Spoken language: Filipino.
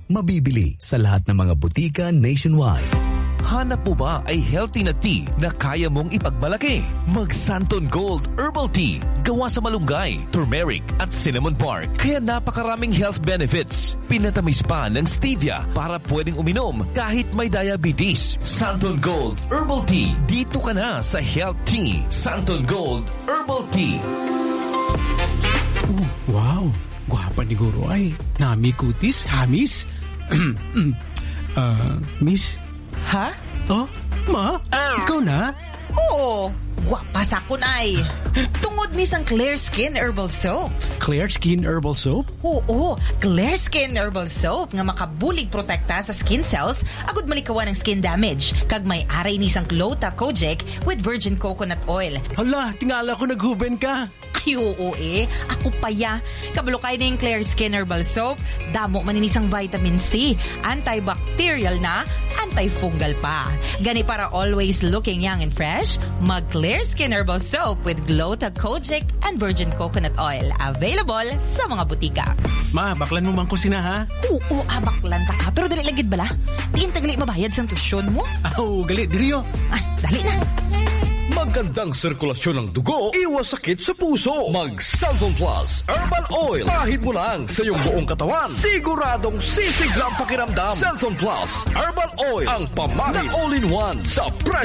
Mabibili sa lahat ng mga butika nationwide. Hanap mo ba ay healthy na tea na kaya mong ipagmalaki? Mag Santon Gold Herbal Tea. Gawa sa malunggay, turmeric at cinnamon bark. Kaya napakaraming health benefits. Pinatamis pa ng stevia para pwedeng uminom kahit may diabetes. Santon Gold Herbal Tea. Dito ka na sa Health Tea. Santon Gold Herbal Tea. Wow! Gwapa ni Guro ay. Nami kutis, hamis. Miss? Ha? Oh, ma? Ikaw na? Oo, gwapa sa kun ay. Tungod ni sang Clear Skin Herbal Soap. Clear Skin Herbal Soap? Oo, Clear Skin Herbal Soap nga makabulig protekta sa skin cells agud malikawan ng skin damage. Kag may aray ni sang Clota Kojic with virgin coconut oil. Hala, tingala ko naghuben ka. Ay, oo ako paya. Kabalo kay ning Clear Skin Herbal Soap, damo maninisang vitamin C, antibacterial na, antifungal pa. Gani para always looking young and fresh, mag Clear Skin Herbal Soap with Glota Kojic and virgin coconut oil. Available sa mga butika. Ma, baklan mo man ko sina ha? Oo, baklan ta ka. Pero dali lagid bala. Diin tagali mabayad sa tusyon mo. Oh, gali, diriyo. Ay, dali na. Magandang sirkulasyon ng dugo, iwas sakit sa puso. Mag Santon Plus Herbal Oil. Pahid mo lang sa iyong buong katawan. Siguradong sisiglang pakiramdam. Santon Plus Herbal Oil. Ang pamalit na all-in-one sa presyo